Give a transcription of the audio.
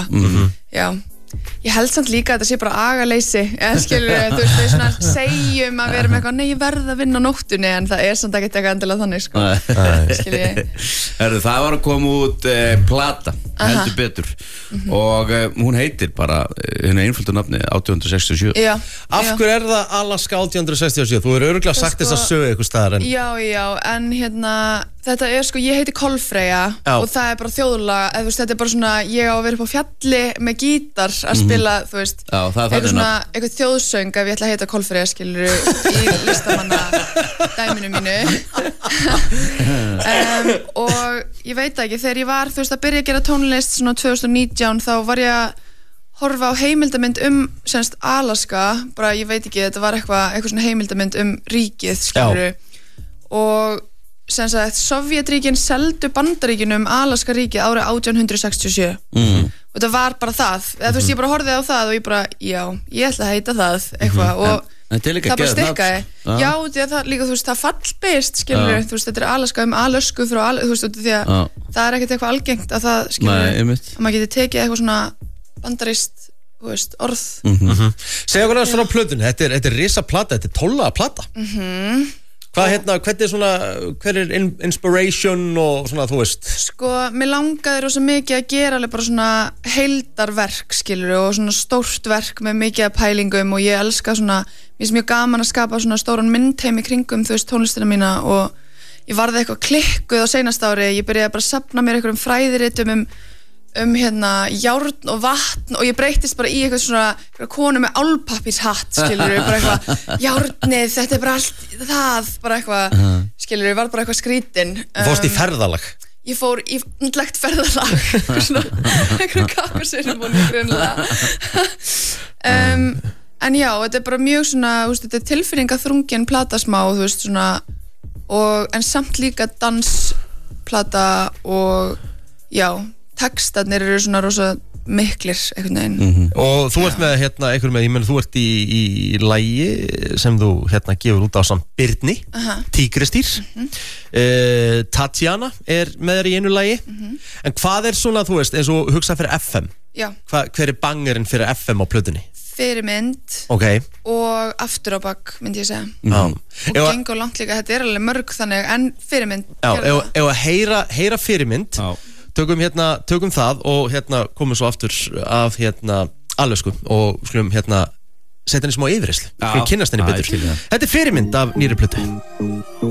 eitthvað Já, ég held samt líka að þetta sé bara agaleysi eða skilur, þú veist, við svona segjum að við erum eitthvað, nei, ég verð að vinna á nóttunni en það er samt ekkert eitthvað endilega þannig, sko skilur ég Herðu, það var að koma út plata, heldur betur og hún heitir bara henni einföldu nafni 1867 Já, Af hverju er það Alaska 1867? Þú er örugglega sagt þess að sögu eitthvað staðar en Já, en þetta er sko, ég heiti Kolfreyja og það er bara þjóðlag, eða þú veist, þetta er bara svona, ég á að vera upp á fjalli með gítar að spila, þú veist, eitthvað þjóðsöng ef ég ætla að heita Kolfreyja, skilur, í listamanna dæminu mínu. Og ég veit ekki, þegar ég var, þú veist, að byrja að gera tónlist svona 2019, þá var ég að horfa á heimildamynd semst Alaska, bara ég veit ekki, þetta var eitthvað svona heimildamynd ríkið, skilur, og sem sagt, Sovjetríkin seldu Bandaríkjunum Alaska ríkið árið 1867 og það var bara það eða þú veist, ég bara horfði á það og ég bara já, ég ætla að heita það eitthvað og það bara stikkaði já, því að það líka, þú veist, það fallbeist skilur, þú veist, þetta er Alaska Alasku frá þú veist, því að það er ekkert eitthvað algengt að það, skilur, að maður geti tekið eitthvað svona bandarískt, þú veist, orð Segja okkur aðeins frá plötunni, þetta er risa plata, þetta er 12 plata Hvað hvernig svona, hver er inspiration og svona, þú veist? Sko, mér langaði rosa mikið að gera alveg bara svona heildarverk, skilur, og svona stórt verk með mikið af pælingum og ég elska svona, mér finnst mjög gaman að skapa svona stóran myndheim í kringum, þú veist, tónlistina mína og ég varði eitthvað klikkuð á seinasta ári, ég byrjaði bara að safna mér einhverjum fræðiritum járn og vatn og ég breytist bara í eitthvað svona konu með álpappíshatt, skilur bara eitthvað, járnið, þetta er bara allt það, bara eitthvað skilur, ég var bara eitthvað skrítin Þú fórst í ferðalag? Ég fór í andlegt ferðalag eitthvað kakasörumbúni grunlega en já, þetta er bara mjög svona, þú veist, þetta er tilfinningaþrungin plata smá, þú veist, svona en samt líka dansplata og já textarnir eru svona rosa miklir einhvern veginn og þú ert með einhver með, ég menn þú ert í lagi sem þú gefur út á samt Birni Tígristýr Tatjana er með þér í einu lagi en hvað er svona, þú veist, eins og hugsa fyrir FM hver er bangerinn fyrir FM á plötunni? Fyrirmynd og aftur á bak, myndi ég segja og gengur langt líka, þetta er alveg mörg þannig en fyrirmynd ef að heyra fyrirmynd tökum það og komum svo aftur af Alasku og skulum setja henni smá yfirreyslu skulum kynnast henni betur. Þetta er fyrirmynd af nýri plötu